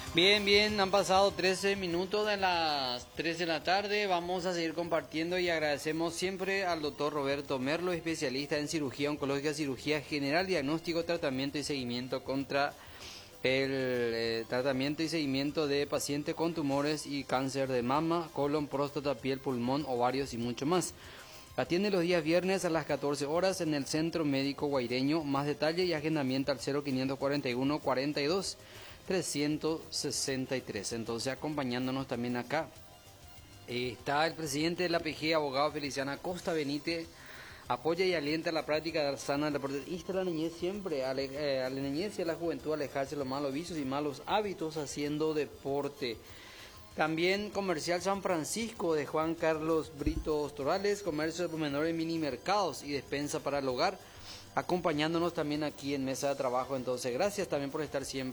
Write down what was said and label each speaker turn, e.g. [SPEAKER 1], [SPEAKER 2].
[SPEAKER 1] Bien, bien, han pasado 13 minutos de las 3 de la tarde. Vamos a seguir compartiendo y agradecemos siempre al doctor Roberto Merlo, especialista en cirugía oncológica, cirugía general, diagnóstico, tratamiento y seguimiento contra el tratamiento y seguimiento de pacientes con tumores y cáncer de mama, colon, próstata, piel, pulmón, ovarios y mucho más. Atiende los días viernes a las 14 horas en el Centro Médico Guaireño. Más detalle y agendamiento al 0541 42 363. Entonces, acompañándonos también acá está el presidente de la PG, abogado Feliciana Costa Benítez. Apoya y alienta la práctica sana del deporte. Insta a la niñez siempre, a la niñez y a la juventud a alejarse de los malos vicios y malos hábitos haciendo deporte. También Comercial San Francisco de Juan Carlos Britos Torales, comercio de por menor en mini mercados y despensa para el hogar, acompañándonos también aquí en Mesa de Trabajo. Entonces, gracias también por estar siempre